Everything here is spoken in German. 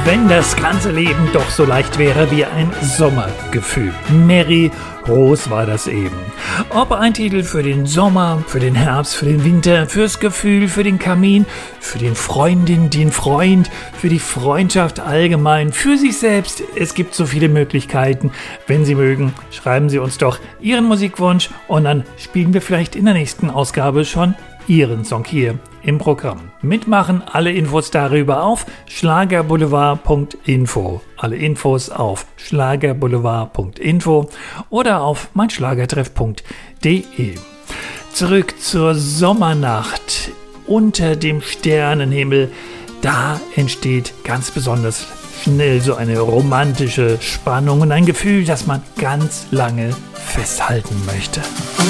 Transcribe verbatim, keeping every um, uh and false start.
Wenn das ganze Leben doch so leicht wäre wie ein Sommergefühl. Mary Rose war das eben. Ob ein Titel für den Sommer, für den Herbst, für den Winter, fürs Gefühl, für den Kamin, für den Freundin, den Freund, für die Freundschaft allgemein, für sich selbst. Es gibt so viele Möglichkeiten. Wenn Sie mögen, schreiben Sie uns doch Ihren Musikwunsch und dann spielen wir vielleicht in der nächsten Ausgabe schon Ihren Song hier im Programm. Mitmachen, alle Infos darüber auf schlagerboulevard punkt info. Alle Infos auf schlagerboulevard punkt info oder auf meinschlagertreff punkt de. Zurück zur Sommernacht. Unter dem Sternenhimmel, da entsteht ganz besonders schnell so eine romantische Spannung und ein Gefühl, das man ganz lange festhalten möchte.